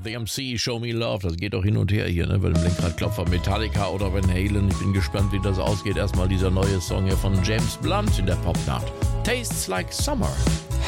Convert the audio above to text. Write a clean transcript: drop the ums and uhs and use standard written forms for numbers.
The MC, Show Me Love, das geht auch hin und her hier, ne? Bei dem Lenkradklopfer Metallica oder Van Halen. Ich bin gespannt, wie das ausgeht. Erstmal dieser neue Song hier von James Blunt in der Popnacht. Tastes Like Summer.